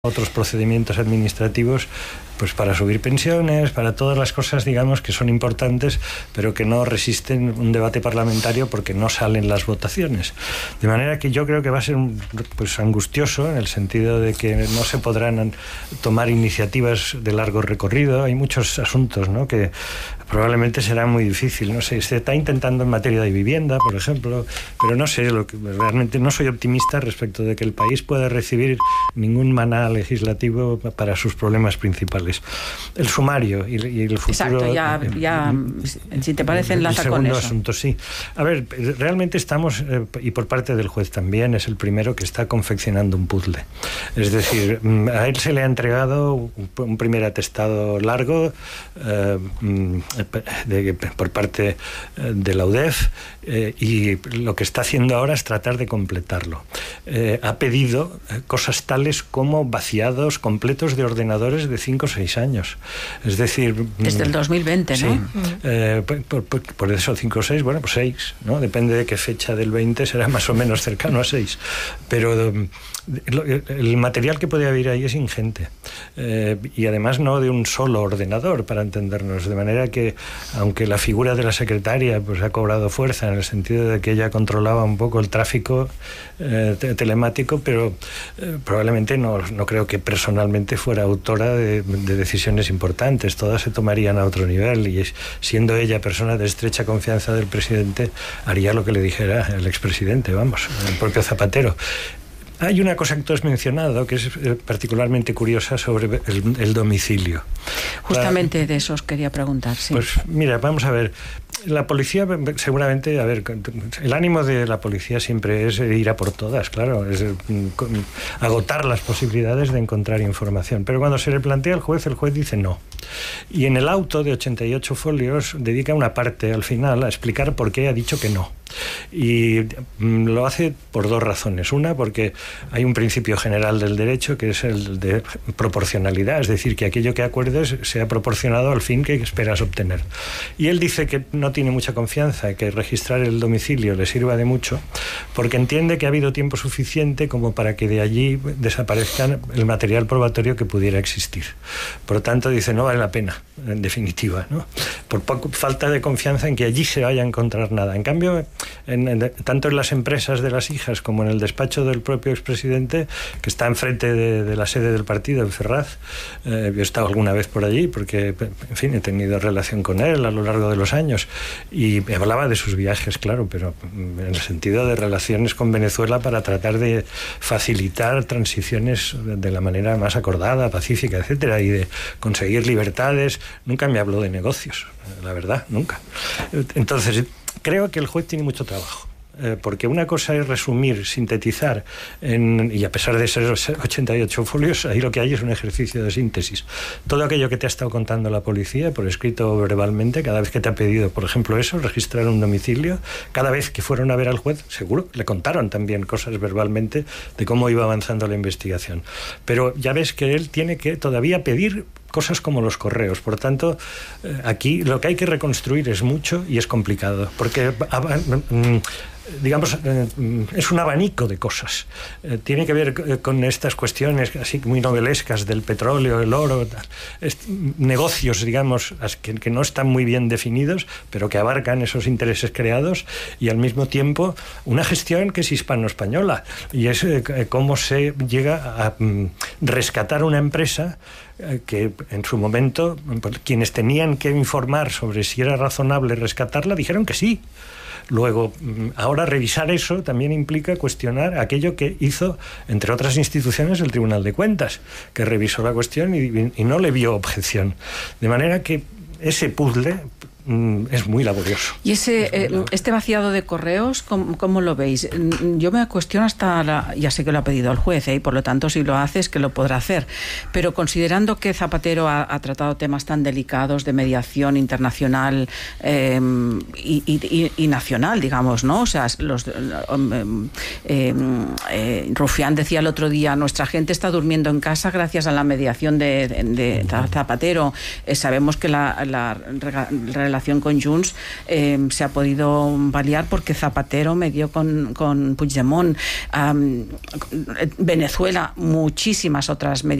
otros procedimientos administrativos, pues para subir pensiones, para todas las cosas, digamos, que son importantes, pero que no resisten un debate parlamentario porque no salen las votaciones. De manera que yo creo que va a ser pues angustioso, en el sentido de que no se podrán tomar iniciativas de largo recorrido. Hay muchos asuntos, ¿no?, que probablemente será muy difícil. No sé, se está intentando en materia de vivienda, por ejemplo, pero no sé, realmente no soy optimista respecto de que el país pueda recibir ningún maná legislativo para sus problemas principales. El sumario y el futuro. Exacto, ya si te parece, enlaza con eso. El segundo asunto, sí. A ver, realmente estamos, y por parte del juez también, es el primero que está confeccionando un puzzle. Es decir, a él se le ha entregado un primer atestado largo por parte de la UDEF, y lo que está haciendo ahora es tratar de completarlo. Ha pedido cosas tales como vaciados completos de ordenadores de 5 o 6 años. Es decir... Desde el 2020, ¿no? Sí. Por eso 5 o 6, bueno, pues 6, ¿no? Depende de qué fecha del 20, será más o menos cercano a 6. Pero el material que puede haber ahí es ingente. Y además no de un solo ordenador, para entendernos. De manera que, aunque la figura de la secretaria pues ha cobrado fuerza en el sentido de que ella controlaba un poco el tráfico telemático, pero probablemente no creo que personalmente fuera autora de decisiones importantes. Todas se tomarían a otro nivel, y siendo ella persona de estrecha confianza del presidente, haría lo que le dijera el expresidente, vamos, el propio Zapatero. Hay una cosa que tú has mencionado que es particularmente curiosa sobre el domicilio. Justamente de eso os quería preguntar, sí. Pues mira, vamos a ver. La policía, seguramente, a ver, el ánimo de la policía siempre es ir a por todas, claro, es agotar las posibilidades de encontrar información. Pero cuando se le plantea al juez, el juez dice no. Y en el auto de 88 folios dedica una parte al final a explicar por qué ha dicho que no. Y lo hace por dos razones. Una, porque hay un principio general del derecho que es el de proporcionalidad, es decir, que aquello que acuerdes sea proporcionado al fin que esperas obtener. Y él dice que no tiene mucha confianza, que registrar el domicilio le sirva de mucho, porque entiende que ha habido tiempo suficiente como para que de allí desaparezca el material probatorio que pudiera existir. Por lo tanto, dice, no vale la pena, en definitiva, ¿no? Por falta de confianza en que allí se vaya a encontrar nada. En cambio, tanto en las empresas de las hijas como en el despacho del propio expresidente, que está enfrente de la sede del partido, en Ferraz, yo he estado alguna vez por allí porque, en fin, he tenido relación con él a lo largo de los años, y me hablaba de sus viajes, claro, pero en el sentido de relaciones con Venezuela para tratar de facilitar transiciones de la manera más acordada, pacífica, etcétera, y de conseguir libertades. Nunca me habló de negocios, la verdad, nunca. Entonces, creo que el juez tiene mucho trabajo, porque una cosa es resumir, sintetizar, y a pesar de ser 88 folios, ahí lo que hay es un ejercicio de síntesis. Todo aquello que te ha estado contando la policía, por escrito o verbalmente, cada vez que te ha pedido, por ejemplo, eso, registrar un domicilio, cada vez que fueron a ver al juez, seguro, le contaron también cosas verbalmente de cómo iba avanzando la investigación. Pero ya ves que él tiene que todavía pedir cosas como los correos. Por tanto, aquí lo que hay que reconstruir es mucho y es complicado, porque digamos, es un abanico de cosas. Tiene que ver con estas cuestiones así muy novelescas del petróleo, el oro, negocios, digamos, que no están muy bien definidos, pero que abarcan esos intereses creados, y al mismo tiempo una gestión que es hispano-española, y es cómo se llega a rescatar una empresa que en su momento quienes tenían que informar sobre si era razonable rescatarla dijeron que sí. Luego, ahora revisar eso también implica cuestionar aquello que hizo, entre otras instituciones, el Tribunal de Cuentas, que revisó la cuestión y no le vio objeción. De manera que ese puzzle es muy laborioso. ¿Y este vaciado de correos, cómo lo veis? Yo me cuestiono ya sé que lo ha pedido el juez, y por lo tanto, si lo hace, es que lo podrá hacer. Pero considerando que Zapatero ha tratado temas tan delicados de mediación internacional y nacional, digamos, ¿no? O sea, Rufián decía el otro día, nuestra gente está durmiendo en casa gracias a la mediación de Zapatero. Sabemos que la relación relación con Junts se ha podido paliar porque Zapatero medió con Puigdemont. Venezuela, muchísimas otras medidas